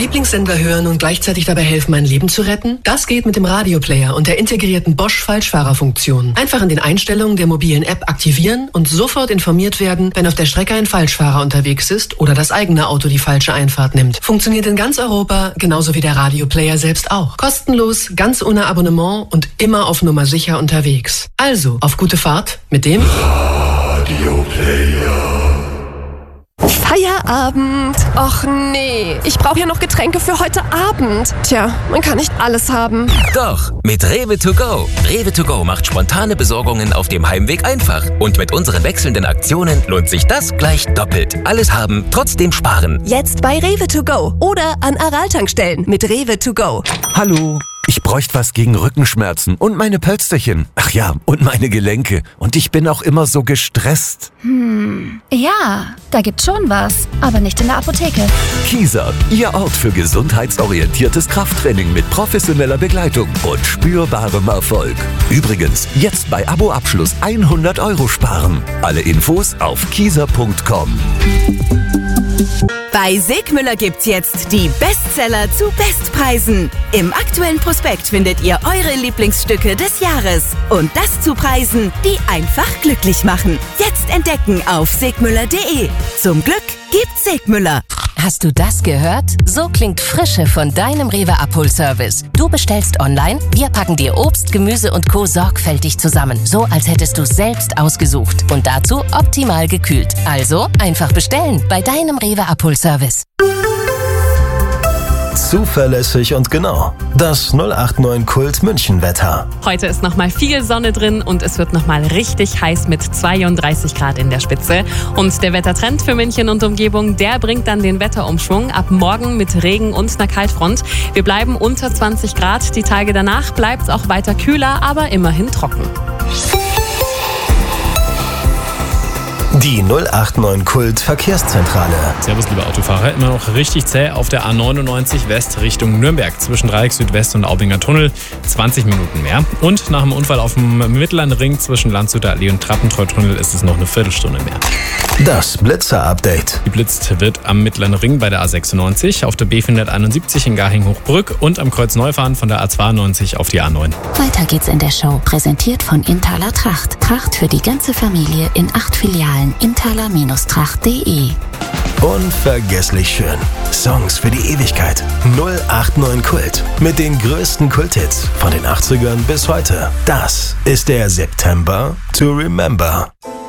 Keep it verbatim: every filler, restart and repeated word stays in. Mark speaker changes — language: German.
Speaker 1: Lieblingssender hören und gleichzeitig dabei helfen, mein Leben zu retten? Das geht mit dem Radioplayer und der integrierten Bosch Falschfahrerfunktion. Einfach in den Einstellungen der mobilen App aktivieren und sofort informiert werden, wenn auf der Strecke ein Falschfahrer unterwegs ist oder das eigene Auto die falsche Einfahrt nimmt. Funktioniert in ganz Europa, genauso wie der Radioplayer selbst auch. Kostenlos, ganz ohne Abonnement und immer auf Nummer sicher unterwegs. Also, auf gute Fahrt mit dem
Speaker 2: Radioplayer.
Speaker 3: Feierabend. Och nee, ich brauche ja noch Getränke für heute Abend. Tja, man kann nicht alles haben.
Speaker 4: Doch, mit Rewe to go. Rewe to go macht spontane Besorgungen auf dem Heimweg einfach. Und mit unseren wechselnden Aktionen lohnt sich das gleich doppelt. Alles haben, trotzdem sparen.
Speaker 3: Jetzt bei Rewe to go oder an Aral-Tankstellen mit Rewe to go.
Speaker 5: Hallo. Ich bräuchte was gegen Rückenschmerzen und meine Pölsterchen. Ach ja, und meine Gelenke. Und ich bin auch immer so gestresst.
Speaker 6: Hm, ja, da gibt's schon was, aber nicht in der Apotheke.
Speaker 5: Kieser, Ihr Ort für gesundheitsorientiertes Krafttraining mit professioneller Begleitung und spürbarem Erfolg. Übrigens, jetzt bei Abo-Abschluss hundert Euro sparen. Alle Infos auf kieser punkt com.
Speaker 7: Bei Segmüller gibt's jetzt die Bestseller zu Bestpreisen. Im aktuellen Prospekt findet ihr eure Lieblingsstücke des Jahres. Und das zu Preisen, die einfach glücklich machen. Jetzt entdecken auf segmüller punkt de. Zum Glück gibt's Segmüller.
Speaker 8: Hast du das gehört? So klingt Frische von deinem Rewe Abholservice. Du bestellst online, wir packen dir Obst, Gemüse und Co. sorgfältig zusammen. So, als hättest du selbst ausgesucht. Und dazu optimal gekühlt. Also einfach bestellen bei deinem Rewe Abholservice.
Speaker 9: Zuverlässig und genau. Das null acht neun Kult München Wetter.
Speaker 10: Heute ist nochmal viel Sonne drin und es wird nochmal richtig heiß mit zweiunddreißig Grad in der Spitze. Und der Wettertrend für München und Umgebung, der bringt dann den Wetterumschwung. Ab morgen mit Regen und einer Kaltfront. Wir bleiben unter zwanzig Grad. Die Tage danach bleibt es auch weiter kühler, aber immerhin trocken.
Speaker 9: Die null acht neun Kult Verkehrszentrale.
Speaker 11: Servus, liebe Autofahrer. Immer noch richtig zäh auf der A neunundneunzig West Richtung Nürnberg. Zwischen Dreieck Südwest und Aubinger Tunnel. zwanzig Minuten mehr. Und nach dem Unfall auf dem Mittellandring zwischen Landshuter Allee und Trappentreu-Tunnel ist es noch eine Viertelstunde mehr.
Speaker 9: Das Blitzer-Update.
Speaker 11: Geblitzt wird am Mittleren Ring bei der A sechsundneunzig, auf der B vierhunderteinundsiebzig in Garching-Hochbrück und am Kreuz Neufahren von der A zweiundneunzig auf die A neun.
Speaker 6: Weiter geht's in der Show. Präsentiert von Inthaler Tracht. Tracht für die ganze Familie in acht Filialen. inthaler Tracht punkt de.
Speaker 9: Unvergesslich schön. Songs für die Ewigkeit. null acht neun Kult. Mit den größten Kulthits von den achtzigern bis heute. Das ist der September to Remember.